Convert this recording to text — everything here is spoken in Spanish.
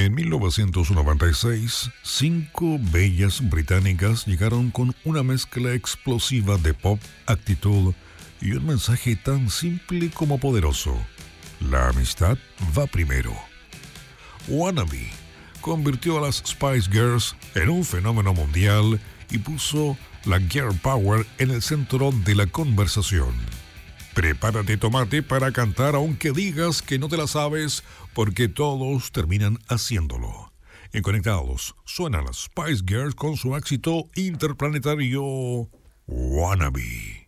En 1996, 5 bellas británicas llegaron con una mezcla explosiva de pop, actitud y un mensaje tan simple como poderoso. La amistad va primero. Wannabe convirtió a las Spice Girls en un fenómeno mundial y puso la Girl Power en el centro de la conversación. Prepárate, tomate, para cantar aunque digas que no te la sabes, porque todos terminan haciéndolo. En Conectados suenan las Spice Girls con su éxito interplanetario Wannabe.